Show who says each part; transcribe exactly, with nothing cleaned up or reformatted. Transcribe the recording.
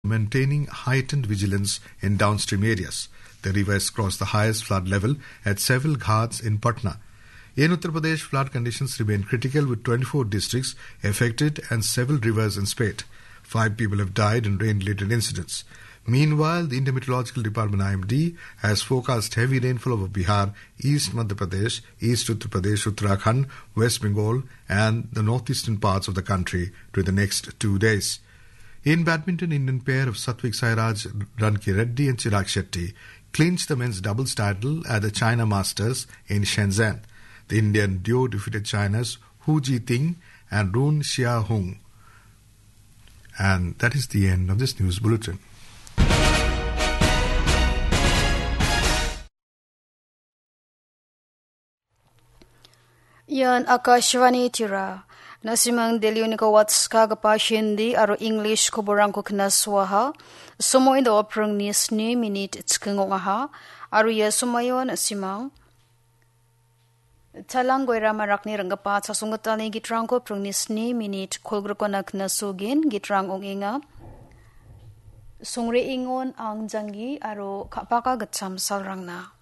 Speaker 1: maintaining heightened vigilance in downstream areas. The river has crossed the highest flood level at several ghats in Patna. In Uttar Pradesh, flood conditions remain critical with twenty-four districts affected and several rivers in spate. Five people have died in rain-related incidents. Meanwhile, the Indian Meteorological Department I M D has forecast heavy rainfall over Bihar, East Madhya Pradesh, East Uttar Pradesh, Uttarakhand, West Bengal and the northeastern parts of the country during the next two days. In badminton, Indian pair of Satwik Sairaj Ranki Reddy and Chirag Shetty clinched the men's doubles title at the China Masters in Shenzhen. The Indian duo defeated China's Hu Jiting and Run Xiaohong. And that is the end of this news bulletin.
Speaker 2: Yan Akashvani Tira. Nasimang Deliunika Wats Kagapa Hindi aro English Koborangko Knaswaha. Sumo in the oprang nisni minute tskingongaha. Aru ya sumayon asimang. Talang goira marakni rangapat sa sungatani gitrangko prang nisni minute kulgrukona knasugin gitrang onginga. Sungre ingon ang jangi aro kapaka gatsam salrangna.